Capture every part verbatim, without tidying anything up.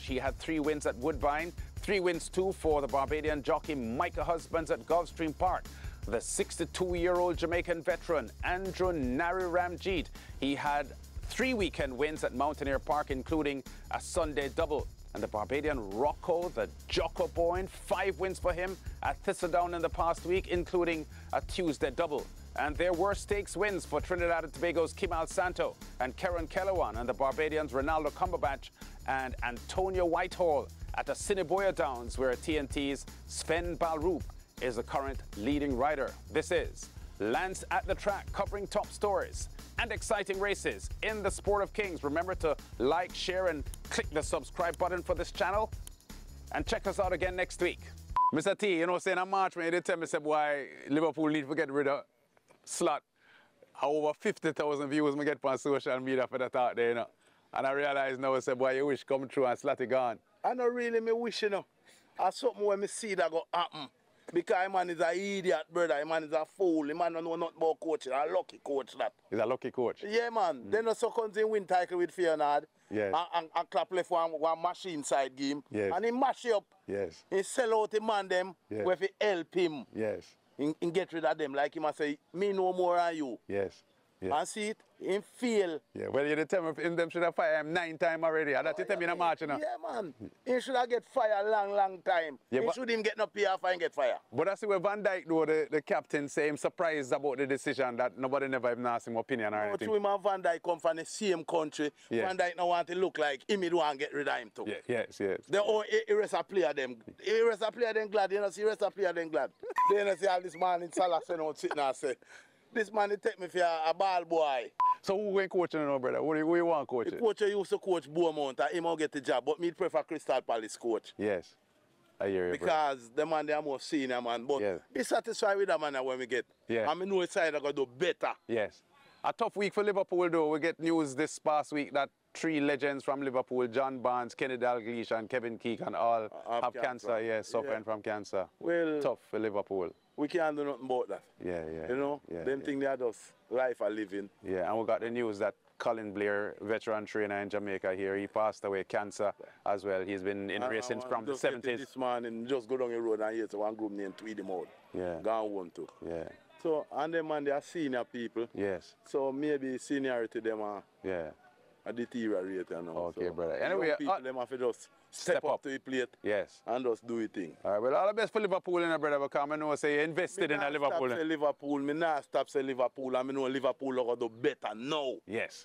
George. He had three wins at Woodbine, three wins too for the Barbadian jockey Micah Husbands at Gulfstream Park. The sixty-two-year-old Jamaican veteran Andrew Nariramjeet, he had three weekend wins at Mountaineer Park, including a Sunday double. And the Barbadian Rocco, the Jocko Boyne, five wins for him at Thistledown in the past week, including a Tuesday double. And there were stakes wins for Trinidad and Tobago's Kimal Santo and Karen Kellewan, and the Barbadians Ronaldo Cumberbatch and Antonio Whitehall at Assiniboia Downs, where T N T's Sven Balrup is the current leading rider. This is Lance at the Track, covering top stories and exciting races in the Sport of Kings. Remember to like, share, and click the subscribe button for this channel. And check us out again next week. Mister T, you know, saying in March, when you tell me why Liverpool need to get rid of Slot, over fifty thousand views I get on social media for that out there, you know. And I realize now, say, boy, you wish come true and Slotty gone. I don't really me wish, you know. I something when me see that go happen. Because man is an idiot, brother. Man is a fool. Man don't know nothing about coaching. A lucky coach, that. He's a lucky coach. Yeah, man. Mm. Then also comes in win title with Feyenoord. Yes. And, and, and clap left one, one machine side game. Yes. And he mash it up. Yes. He sell out the man them. Yes. Where he help him. Yes. In, in get rid of them. Like him and say, me no more than you. Yes. Yes. And see it, him fail. Yeah, well, you tell me him them should have fired him nine times already. And that you tell me in a March, you know. Yeah, man. He should have get fired long, long time. Yeah, he but, should him get no pay off and get fired. But I see where Van Dijk, though, the, the captain, say him surprised about the decision that nobody never even asked him opinion or no, anything. True, him and Van Dijk come from the same country. Yes. Van Dijk no want to look like him, he don't want to get rid of him too. Yeah, yes, yes. The whole rest of player them, the rest of player them glad. You know, see rest of player them glad. Then I see all this man in Salah saying out sitting and say, this man he take me for a, a ball boy. So who going coaching now, brother? Who, who you want coaching? The coach used to coach Beaumont and him will get the job, but me prefer Crystal Palace coach. Yes. I hear you, because brother. The man they are more senior man, but yes. Be satisfied with that man when we get. Yeah. And I know it's side I gotta do better. Yes. A tough week for Liverpool though. We get news this past week that three legends from Liverpool, John Barnes, Kenny Dalglish and Kevin Keegan all uh, have, have cancer, cancer yes, suffering yeah. from cancer. Well, tough for Liverpool. We can't do nothing about that. Yeah, yeah. You know, yeah, them yeah. things they are just life are living. Yeah, and we got the news that Colin Blair, veteran trainer in Jamaica here, he passed away cancer as well. He's been in racing from the seventies. This man and just go down the road and hear one group named Tweed him out. Yeah. Gone home too. Yeah. So, and them man, they are senior people. Yes. So maybe seniority them are yeah. a deteriorate, you know. Okay, so brother. Anyway, people uh, them have to just step, step up. up to the plate. Yes. And just do it thing. All right, well, all the best for Liverpool, you know, brother, because I know say you invested me in a Liverpool. Me not stop say Liverpool. Me not stop say Liverpool. And me know Liverpool are going to do better now. Yes.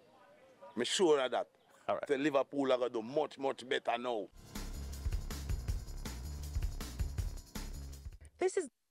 Me sure of that. All right. Say Liverpool are going to do much, much better now. This is